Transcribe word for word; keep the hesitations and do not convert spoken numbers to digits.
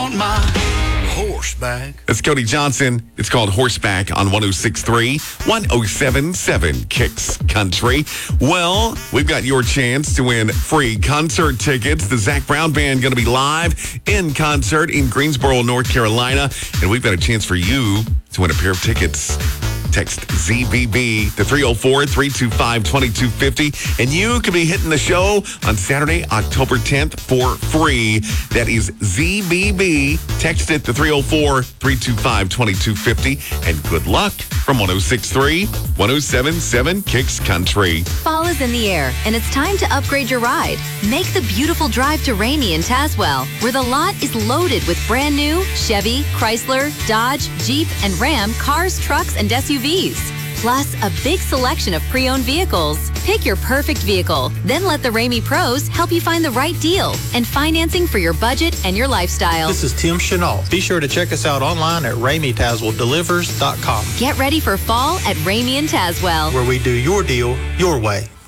on my horseback. It's Cody Johnson. It's called Horseback on one oh six point three, one oh seven point seven Kicks Country. Well, we've got your chance to win free concert tickets. The Zac Brown Band going to be live in concert in Greensboro, North Carolina. And we've got a chance for you to win a pair of tickets. Text Z B B to three oh four, three two five, two two five oh, and you could be hitting the show on Saturday, October tenth for free. That is Z B B. Text it to three oh four, three two five, two two five oh, and good luck from one oh six point three, one oh seven point seven Kicks Country. Fall is in the air, and it's time to upgrade your ride. Make the beautiful drive to Ramey in Tazewell, where the lot is loaded with brand new Chevy, Chrysler, Dodge, Jeep, and Ram cars, trucks, and S U Vs. Plus, a big selection of pre-owned vehicles. Pick your perfect vehicle, then let the Ramey Pros help you find the right deal and financing for your budget and your lifestyle. This is Tim Chenault. Be sure to check us out online at Ramey Tazewell Delivers dot com. Get ready for fall at Ramey in Tazewell, where we do your deal your way.